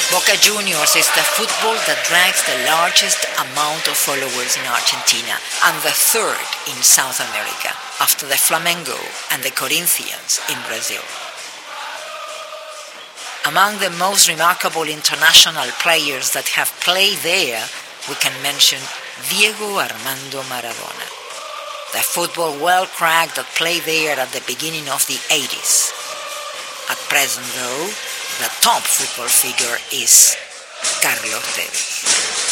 Boca Juniors is the football that drags the largest amount of followers in Argentina and the third in South America, after the Flamengo and the Corinthians in Brazil. Among the most remarkable international players that have played there, we can mention Diego Armando Maradona, the football world crack that played there at the beginning of the 80s. At present, though, the top football figure is Carlos Tevez.